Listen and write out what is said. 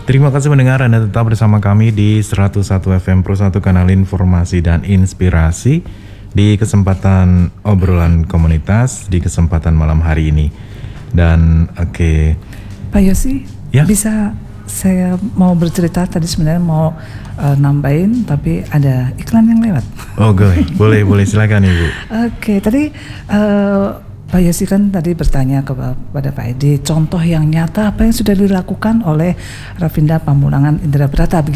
Terima kasih mendengar, Anda tetap bersama kami di 101 FM Pro 1 Kanal Informasi dan Inspirasi di kesempatan obrolan komunitas di kesempatan malam hari ini. Dan Pak Yosi, ya? Bisa saya mau bercerita tadi sebenarnya mau nambahin tapi ada iklan yang lewat. Oh, boleh silakan Ibu. Tadi Pak Yosi kan tadi bertanya kepada Pak Edi, contoh yang nyata apa yang sudah dilakukan oleh Rafinda Pamulangan Indra Brata.